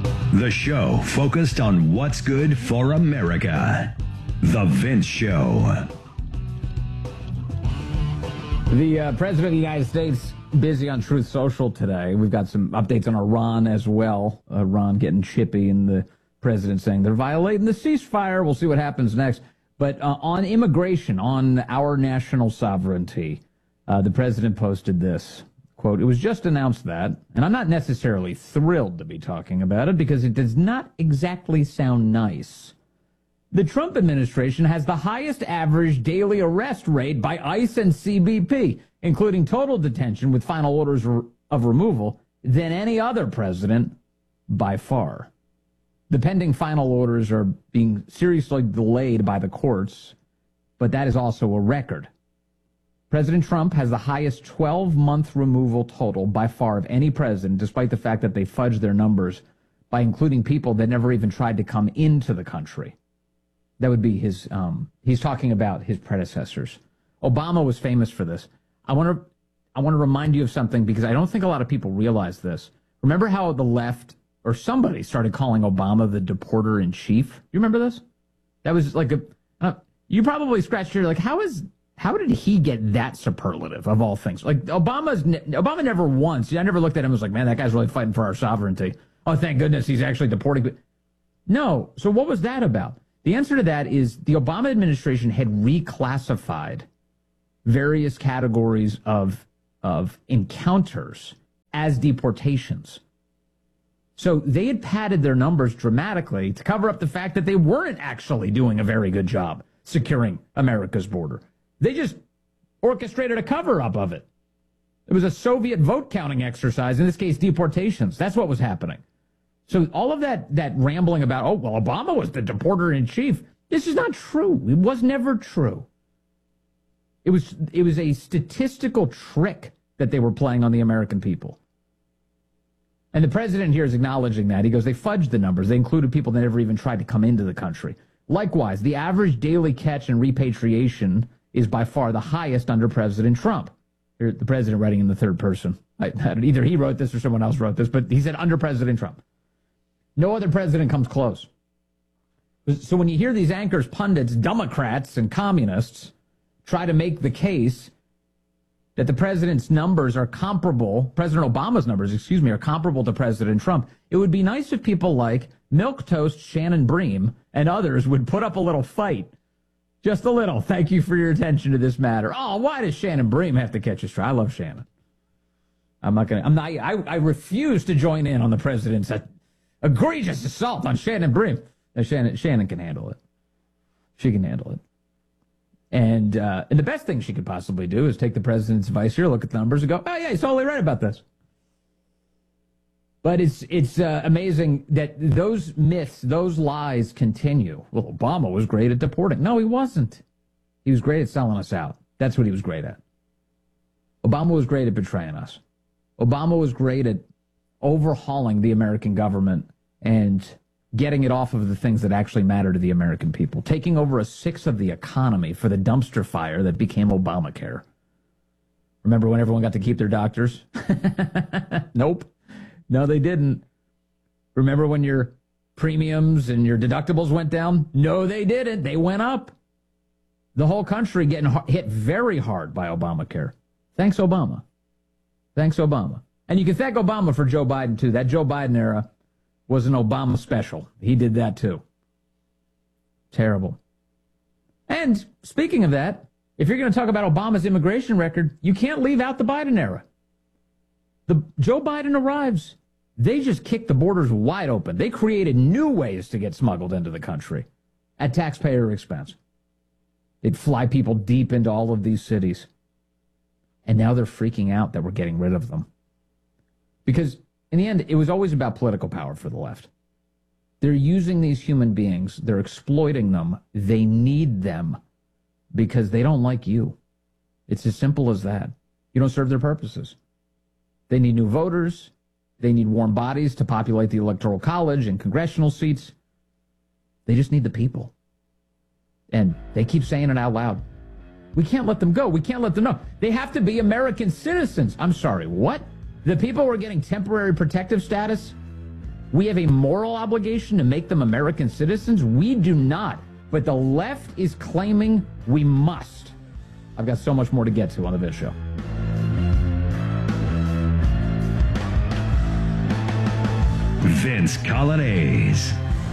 The show focused on what's good for America. The Vince Show. The President of the United States busy on Truth Social today. We've got some updates on Iran as well. Iran getting chippy and the president saying they're violating the ceasefire. We'll see what happens next. But on immigration, on our national sovereignty, the president posted this. Quote, "It was just announced that," and I'm not necessarily thrilled to be talking about it because it does not exactly sound nice. "The Trump administration has the highest average daily arrest rate by ICE and CBP, including total detention with final orders of removal, than any other president by far. The pending final orders are being seriously delayed by the courts, but that is also a record. President Trump has the highest 12-month removal total by far of any president, despite the fact that they fudged their numbers by including people that never even tried to come into the country." That would be his, he's talking about his predecessors. Obama was famous for this. I want to remind you of something because I don't think a lot of people realize this. Remember how the left or somebody started calling Obama the deporter in chief? You remember this? That was like you probably scratched your, like, how did he get that superlative of all things? Like Obama never once, I never looked at him and was like, man, that guy's really fighting for our sovereignty. Oh, thank goodness he's actually deporting. No. So what was that about? The answer to that is the Obama administration had reclassified various categories of encounters as deportations. So they had padded their numbers dramatically to cover up the fact that they weren't actually doing a very good job securing America's border. They just orchestrated a cover-up of it. It was a Soviet vote-counting exercise, in this case, deportations. That's what was happening. So all of that rambling about, oh, well, Obama was the deporter-in-chief, this is not true. It was never true. It was a statistical trick that they were playing on the American people. And the president here is acknowledging that. He goes, they fudged the numbers. They included people that never even tried to come into the country. Likewise, the average daily catch and repatriation is by far the highest under President Trump. Here, the president writing in the third person. Either he wrote this or someone else wrote this, but he said under President Trump. No other president comes close. So when you hear these anchors, pundits, Democrats, and communists try to make the case that the president's numbers are comparable, President Obama's numbers, are comparable to President Trump, it would be nice if people like Milquetoast Shannon Bream and others would put up a little fight. Just a little. Thank you for your attention to this matter. Oh, why does Shannon Bream have to catch a straw? I love Shannon. I refuse to join in on the president's egregious assault on Shannon Bream. Shannon can handle it. She can handle it. And the best thing she could possibly do is take the president's advice here, look at the numbers, and go, oh, yeah, he's totally right about this. But it's amazing that those myths, those lies continue. Well, Obama was great at deporting. No, he wasn't. He was great at selling us out. That's what he was great at. Obama was great at betraying us. Obama was great at overhauling the American government and getting it off of the things that actually matter to the American people, taking over a sixth of the economy for the dumpster fire that became Obamacare. Remember when everyone got to keep their doctors? Nope. No, they didn't. Remember when your premiums and your deductibles went down? No, they didn't. They went up. The whole country getting hit very hard by Obamacare. Thanks, Obama. Thanks, Obama. And you can thank Obama for Joe Biden, too. That Joe Biden era was an Obama special. He did that, too. Terrible. And speaking of that, if you're going to talk about Obama's immigration record, you can't leave out the Biden era. Joe Biden arrives, they just kicked the borders wide open. They created new ways to get smuggled into the country at taxpayer expense. They'd fly people deep into all of these cities. And now they're freaking out that we're getting rid of them. Because in the end, it was always about political power for the left. They're using these human beings. They're exploiting them. They need them because they don't like you. It's as simple as that. You don't serve their purposes. They need new voters. They need warm bodies to populate the Electoral College and congressional seats. They just need the people. And they keep saying it out loud. We can't let them go. We can't let them know. They have to be American citizens. I'm sorry, what? The people who are getting temporary protective status, We have a moral obligation to make them American citizens. We do not. But the left is claiming we must. I've got so much more to get to on the Vince Show. Vince Coglianese.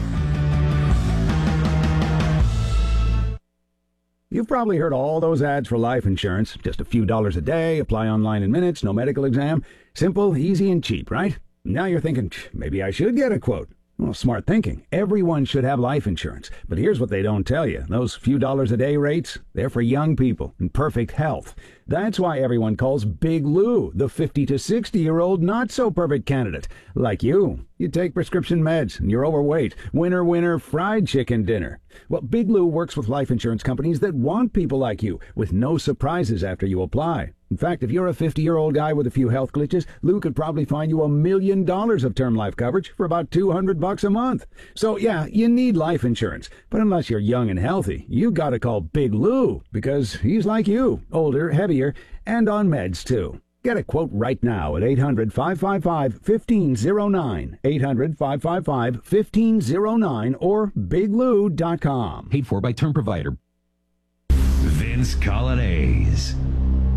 You've probably heard all those ads for life insurance. Just a few dollars a day, apply online in minutes, no medical exam. Simple, easy, and cheap, right? Now you're thinking, maybe I should get a quote. Well, smart thinking. Everyone should have life insurance. But here's what they don't tell you. Those few dollars a day rates, they're for young people in perfect health. That's why everyone calls Big Lou the 50 to 60-year-old not-so-perfect candidate. Like you. You take prescription meds, and you're overweight. Winner, winner, fried chicken dinner. Well, Big Lou works with life insurance companies that want people like you, with no surprises after you apply. In fact, if you're a 50-year-old guy with a few health glitches, Lou could probably find you $1 million of term life coverage for about $200 a month. So, yeah, you need life insurance. But unless you're young and healthy, you gotta call Big Lou, because he's like you, older, heavier, and on meds, too. Get a quote right now at 800-555-1509, 800-555-1509, or biglou.com. Paid for by term provider. Vince Coglianese.